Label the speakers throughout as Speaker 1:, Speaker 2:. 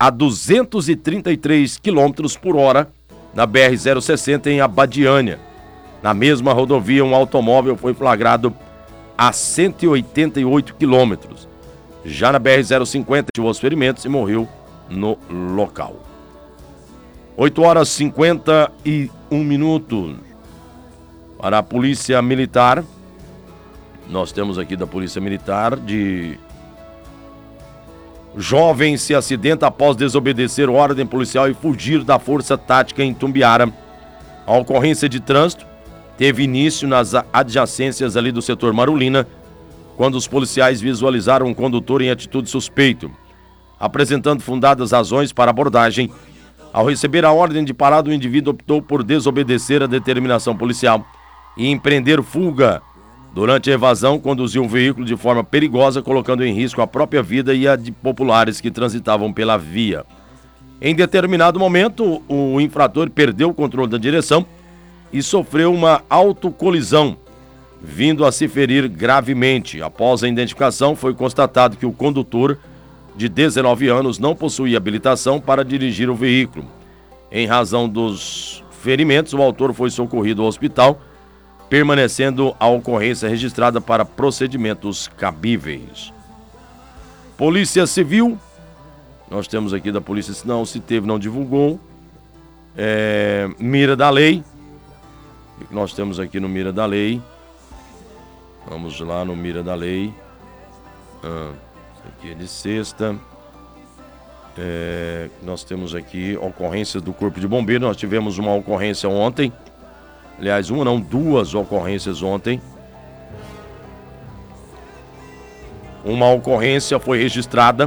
Speaker 1: a 233 km por hora na BR-060 em Abadiânia. Na mesma rodovia, um automóvel foi flagrado a 188 km. Já na BR-050, tive os ferimentos e morreu no local. 8h51 para a Polícia Militar. Nós temos aqui da Polícia Militar de... Jovem se acidenta após desobedecer ordem policial e fugir da força tática em Tumbiara. A ocorrência de trânsito teve início nas adjacências ali do setor Marulina, quando os policiais visualizaram um condutor em atitude suspeito. Apresentando fundadas razões para abordagem, ao receber a ordem de parada, o indivíduo optou por desobedecer a determinação policial e empreender fuga. Durante a evasão, conduziu um veículo de forma perigosa, colocando em risco a própria vida e a de populares que transitavam pela via. Em determinado momento, o infrator perdeu o controle da direção e sofreu uma autocolisão, vindo a se ferir gravemente. Após a identificação, foi constatado que o condutor, de 19 anos, não possuía habilitação para dirigir o veículo. Em razão dos ferimentos, o autor foi socorrido ao hospital, permanecendo a ocorrência registrada para procedimentos cabíveis. Polícia Civil, nós temos aqui da polícia, se não se teve, não divulgou. Mira da Lei, o que nós temos aqui no Mira da Lei? Vamos lá no Mira da Lei. Isso aqui é de sexta. Nós temos aqui ocorrências do Corpo de Bombeiros. Nós tivemos uma ocorrência ontem. Aliás, duas ocorrências ontem. Uma ocorrência foi registrada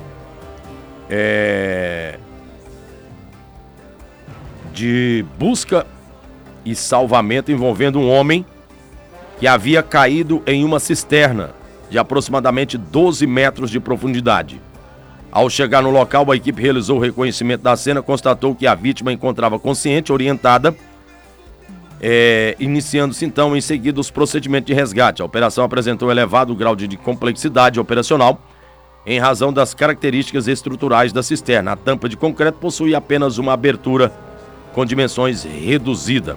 Speaker 1: de busca e salvamento envolvendo um homem que havia caído em uma cisterna de aproximadamente 12 metros de profundidade. Ao chegar no local, a equipe realizou o reconhecimento da cena, constatou que a vítima encontrava consciente, orientada, iniciando-se então em seguida os procedimentos de resgate. A operação apresentou elevado grau de complexidade operacional em razão das características estruturais da cisterna. A tampa de concreto possui apenas uma abertura com dimensões reduzidas.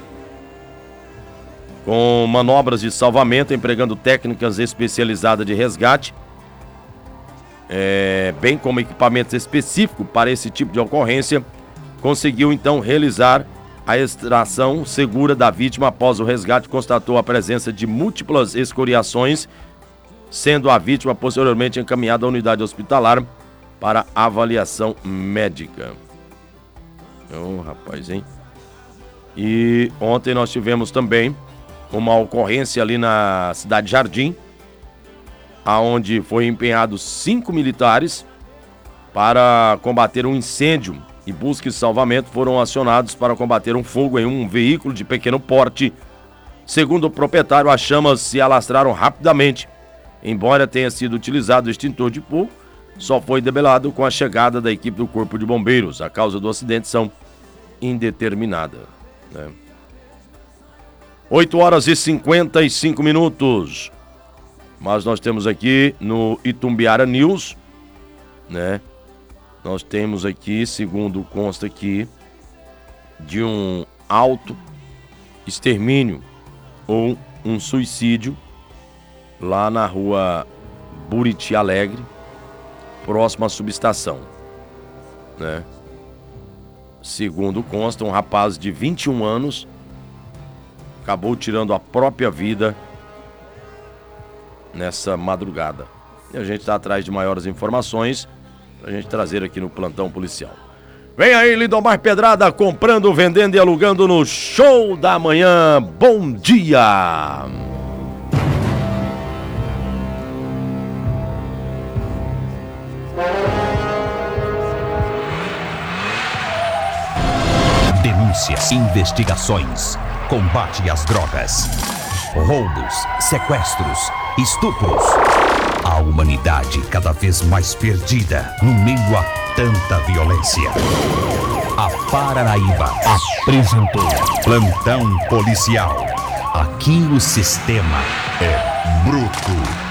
Speaker 1: Com manobras de salvamento, empregando técnicas especializadas de resgate, bem como equipamentos específicos para esse tipo de ocorrência, conseguiu então realizar a extração segura da vítima. Após o resgate, constatou a presença de múltiplas escoriações, sendo a vítima posteriormente encaminhada à unidade hospitalar para avaliação médica. Rapaz, hein? E ontem nós tivemos também uma ocorrência ali na Cidade Jardim, aonde foi empenhado 5 militares para combater um incêndio, e busca e salvamento foram acionados para combater um fogo em um veículo de pequeno porte. Segundo o proprietário, as chamas se alastraram rapidamente. Embora tenha sido utilizado o extintor de fogo, só foi debelado com a chegada da equipe do Corpo de Bombeiros. A causa do acidente são indeterminada. 8h55. Mas nós temos aqui no Itumbiara News, nós temos aqui, segundo consta aqui, de um auto extermínio ou um suicídio lá na rua Buriti Alegre, próximo à subestação, Segundo consta, um rapaz de 21 anos acabou tirando a própria vida nessa madrugada. E a gente está atrás de maiores informações pra gente trazer aqui no plantão policial. Vem aí, Lindomar Pedrada, comprando, vendendo e alugando no Show da Manhã. Bom dia!
Speaker 2: Denúncias, investigações, combate às drogas, roubos, sequestros, estupros. A humanidade cada vez mais perdida no meio a tanta violência. A Paranaíba apresentou Plantão Policial. Aqui o sistema é bruto.